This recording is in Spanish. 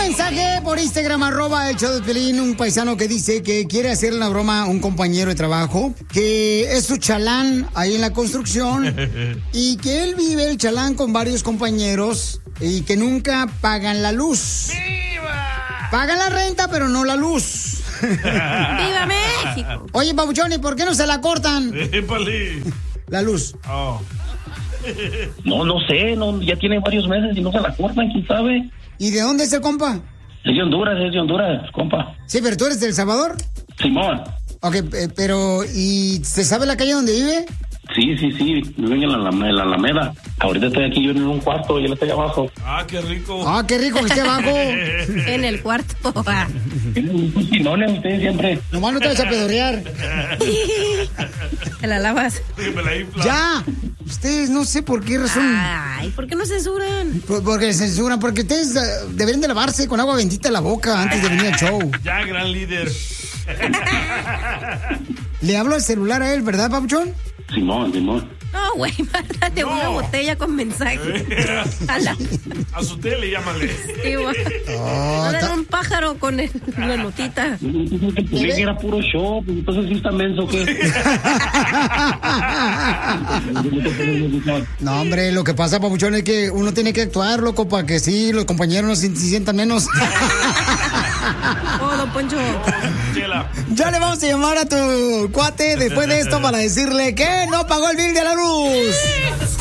mensaje por Instagram, @el show de Piolín, un paisano que dice que quiere hacerle una broma a un compañero de trabajo, que es su chalán ahí en la construcción y que él vive el chalán con varios compañeros y que nunca pagan la luz. ¡Viva! Pagan la renta, pero no la luz. ¡Viva México! Oye, papuchón, ¿y por qué no se la cortan? La luz. Oh. No sé, ya tiene varios meses y no se la cortan, quién sabe. ¿Y de dónde es el compa? Es de Honduras, compa. Sí, pero ¿tú eres de El Salvador? Simón. Ok, pero ¿y se sabe la calle donde vive? Sí, viven en la Alameda. Ahorita estoy aquí yo en un cuarto y él está allá abajo. Ah, qué rico que esté abajo. En el cuarto. No, ustedes siempre. Nomás no te vas a pedorear. Te la lavas. Ya. Ustedes no sé por qué razón. Ay, ¿por qué no censuran? Porque censuran, porque ustedes deberían de lavarse con agua bendita la boca antes de venir al show. Ya, gran líder. Le hablo al celular a él, ¿verdad, papuchón? Simón. No, güey, mándate una botella con mensaje. A su tele, llámale. Sí, mándale un pájaro con la notita. Pensé que era puro show, pues entonces sí está menso, ¿qué? No, hombre, lo que pasa, papuchón, es que uno tiene que actuar, loco, para que sí, los compañeros no se sientan menos. Oh, don Poncho. Ya le vamos a llamar a tu cuate después de esto para decirle que no pagó el bill de la luz.